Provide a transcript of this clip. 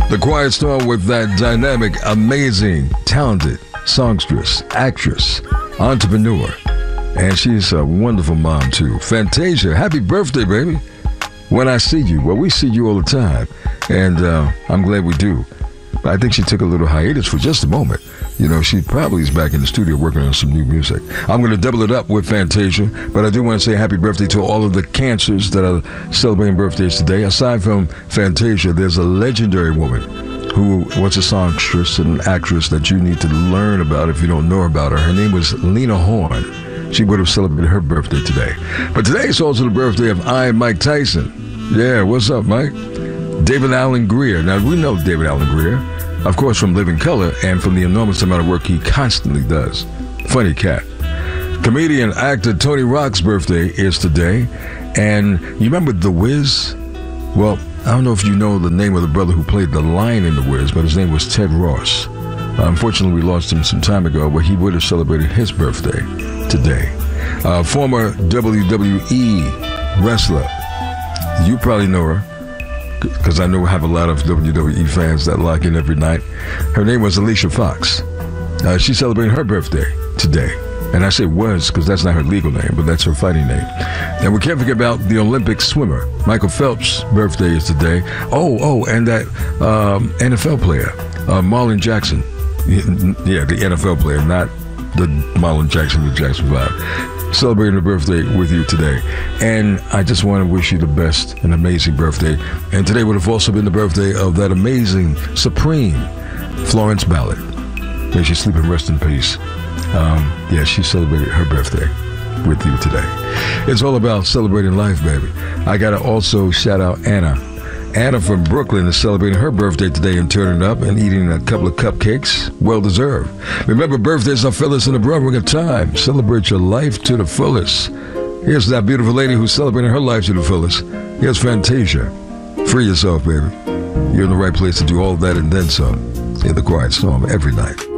The Quiet Storm with that dynamic, amazing, talented songstress, actress, entrepreneur. And she's a wonderful mom, too. Fantasia, happy birthday, baby. When I see you, well, we see you all the time. And I'm glad we do. But I think she took a little hiatus for just a moment. You know, she probably is back in the studio working on some new music. I'm going to double it up with Fantasia, but I do want to say happy birthday to all of the cancers that are celebrating birthdays today. Aside from Fantasia, there's a legendary woman who was a songstress and an actress that you need to learn about if you don't know about her. Her name was Lena Horne. She would have celebrated her birthday today. But today is also the birthday of Mike Tyson. Yeah, what's up, Mike? David Alan Grier. Now, we know David Alan Grier, of course, from Living Color and from the enormous amount of work he constantly does. Funny cat. Comedian, actor Tony Rock's birthday is today. And you remember The Wiz? Well, I don't know if you know the name of the brother who played the lion in The Wiz, but his name was Ted Ross. Unfortunately, we lost him some time ago, but he would have celebrated his birthday today. Former WWE wrestler. You probably know her, because I know we have a lot of WWE fans that lock in every night. Her name was Alicia Fox. She's celebrating her birthday today. And I say was because that's not her legal name, but that's her fighting name. And we can't forget about the Olympic swimmer. Michael Phelps' birthday is today. And that NFL player, Marlon Jackson. Yeah, the NFL player, not the Marlon Jackson with Jackson 5. Celebrating her birthday with you today. And I just want to wish you the best, an amazing birthday. And today would have also been the birthday of that amazing, supreme Florence Ballard. May she sleep and rest in peace. She celebrated her birthday with you today. It's all about celebrating life, baby. I got to also shout out Anna. Anna from Brooklyn is celebrating her birthday today and turning up and eating a couple of cupcakes. Well deserved. Remember, birthdays are fellas in the brewing of time. Celebrate your life to the fullest. Here's that beautiful lady who's celebrating her life to the fullest. Here's Fantasia. Free yourself, baby. You're in the right place to do all that and then some. In the Quiet Storm every night.